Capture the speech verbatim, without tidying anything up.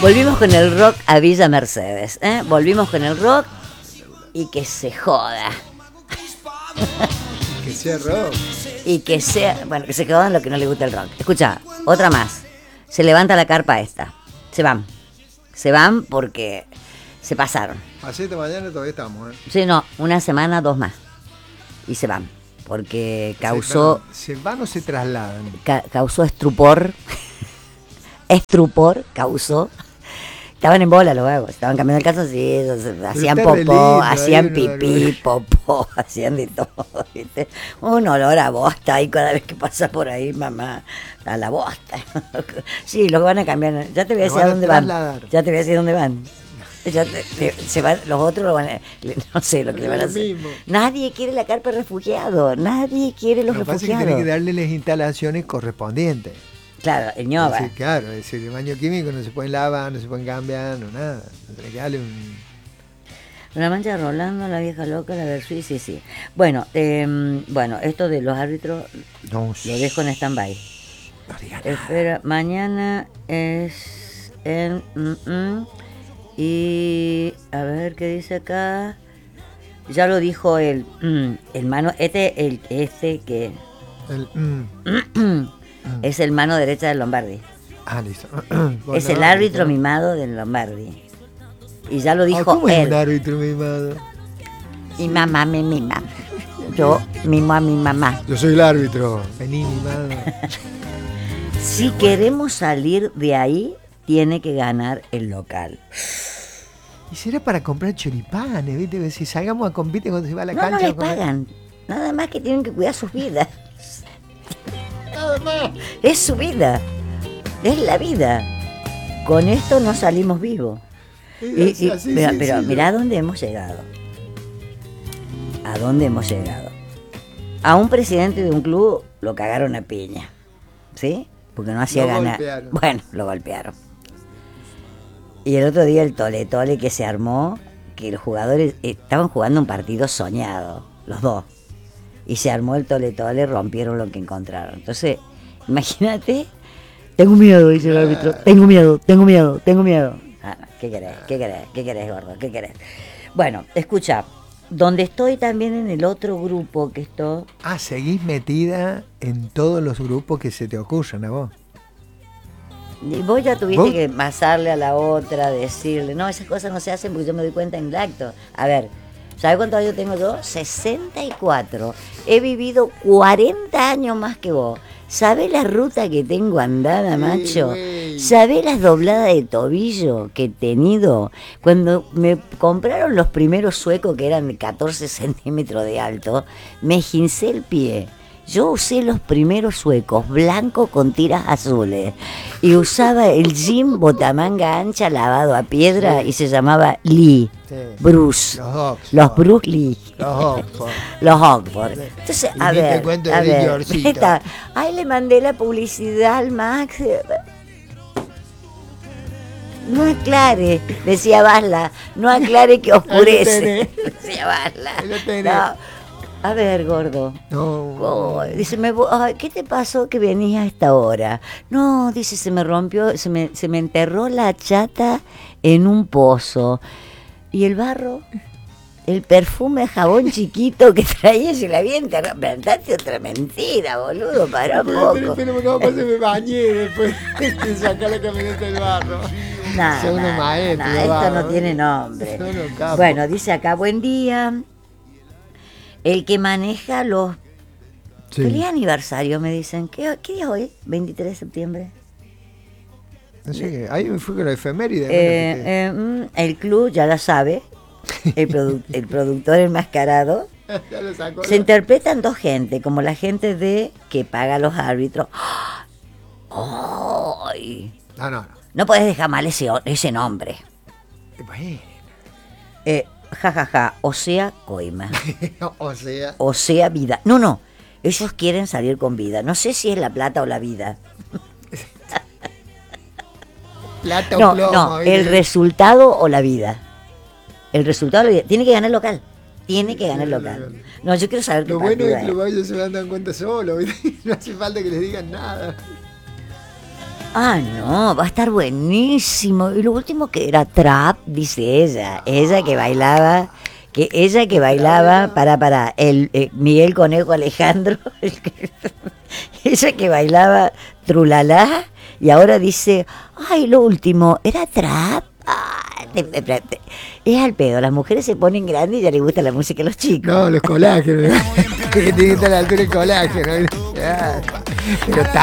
Volvimos con el rock a Villa Mercedes, ¿eh? Volvimos con el rock y que se joda. Que sea rock. Y que sea, bueno, que se jodan lo que no le gusta el rock. Escucha, otra más. Se levanta la carpa esta. Se van. Se van porque se pasaron. A siete de mañana todavía estamos, ¿eh? Sí, no, una semana, dos más. Y se van. Porque causó... ¿Se van, ¿Se van o se trasladan? Ca causó estrupor. Estrupor causó. Estaban en bola los vagos, estaban cambiando el calzoncillo, hacían popó, lindo, hacían pipí, popó, hacían de todo, ¿viste? Un olor a bosta ahí cada vez que pasa por ahí, mamá, a la bosta. Sí, los van a cambiar, ya te voy a decir a dónde van, ya te voy a decir dónde van. Ya te, te, se van, los otros lo van a, no sé lo que le van a hacer. Nadie quiere la carpa de refugiado, nadie quiere los lo refugiados. Lo que pasa es que tiene que darle las instalaciones correspondientes. Claro, el ñoba. Sí, claro, es decir, el baño químico no se pueden lavar, no se pueden cambiar, no nada. Tiene que darle un... Una mancha Rolando, la vieja loca, la Versuit, sí, sí. Bueno, eh, bueno, esto de los árbitros no, lo dejo en stand-by. No diga nada. Espera, mañana es en... Mm, mm, y a ver qué dice acá. Ya lo dijo el... Mm, el mano... Este, el, este que... El... Mm. Es el mano derecha del Lombardi. Ah, listo. Bueno, es el árbitro listo. Mimado del Lombardi. Y ya lo dijo oh, ¿cómo él. Es un árbitro mimado? Mi mamá me mima. Yo mimo a mi mamá. Yo soy el árbitro. Vení, mimado. Si queremos salir de ahí, tiene que ganar el local. Y será para comprar choripanes, ¿viste? Si salgamos a competir cuando se va a la no, cancha. No les pagan. Nada más que tienen que cuidar sus vidas. Es su vida, es la vida. Con esto no salimos vivos. Y, y, así, pero sí, pero sí, mirá a dónde hemos llegado. A dónde hemos llegado. A un presidente de un club lo cagaron a piña, ¿sí? Porque no hacía ganar. Bueno, lo golpearon. Y el otro día el tole tole que se armó, que los jugadores estaban jugando un partido soñado, los dos. Y se armó el tole tole, rompieron lo que encontraron. Entonces, imagínate, tengo miedo, dice el árbitro, tengo miedo, tengo miedo, tengo miedo. Ah, ¿qué querés? ¿Qué querés? ¿Qué querés, gordo? ¿Qué querés? Bueno, escucha, donde estoy también en el otro grupo que estoy... Ah, seguís metida en todos los grupos que se te ocurran a vos. Y vos ya tuviste ¿Vos? que pasarle a la otra, decirle, no, esas cosas no se hacen porque yo me doy cuenta en el acto. A ver... ¿Sabes cuántos años tengo yo? sesenta y cuatro. He vivido cuarenta años más que vos. ¿Sabés la ruta que tengo andada, macho? ¿Sabés las dobladas de tobillo que he tenido? Cuando me compraron los primeros suecos que eran de catorce centímetros de alto, me gincé el pie. Yo usé los primeros suecos blancos con tiras azules y usaba el jean botamanga ancha lavado a piedra sí. Y se llamaba Lee, sí. Bruce, los, Oxford. Los Bruce Lee, los Oxford. Los Oxford. Entonces, y a ver, a ver, esta, ahí le mandé la publicidad al Max. No aclare, decía Basla, no aclare que oscurece, decía Basla. No. A ver, gordo. No. Oh, dice, me, ay, ¿qué te pasó que venías a esta hora? No, dice, se me rompió, se me, se me enterró la chata en un pozo. ¿Y el barro? El perfume de jabón chiquito que traía se la había enterrado. Plantaste otra mentira, boludo, para un poco. Pero, pero no, pues se me bañé después de sacar la camioneta del barro. Nah, Son unos nah, maestros. nah, esto barro. No tiene nombre. Bueno, dice acá, buen día. El que maneja los... Sí. Feliz aniversario, me dicen. ¿Qué, qué día es hoy? veintitrés de septiembre. No sé, ahí me fui con la efeméride. Eh, eh, el club ya la sabe. El, produ el productor enmascarado. Ya lo sacó, Se ¿no? interpretan dos gente, como la gente de que paga a los árbitros. ¡Ay! No, no, no. No podés dejar mal ese, ese nombre. Bueno. Eh, Ja, ja, ja, o sea, coima. o sea. O sea, vida. No, no, ellos quieren salir con vida. No sé si es la plata o la vida. Plata o no, plomo. No, ¿eh? El resultado o la vida. El resultado o la vida. Tiene que ganar el local. Tiene que ganar el local. No, yo quiero saber qué Lo bueno es que es. los gallos se dan cuenta solo. No hace falta que les digan nada. Ah, no, va a estar buenísimo. Y lo último que era trap, dice ella. Ella que bailaba, que ella que bailaba, para, para, el eh, Miguel Conejo Alejandro, el que, ella que bailaba Trulalá, y ahora dice, ay, lo último, era trap. Ah, te, te, te, es al pedo, las mujeres se ponen grandes y ya les gusta la música a los chicos. No, los colágenos. Que tiene que estar a la altura del colágeno. Pero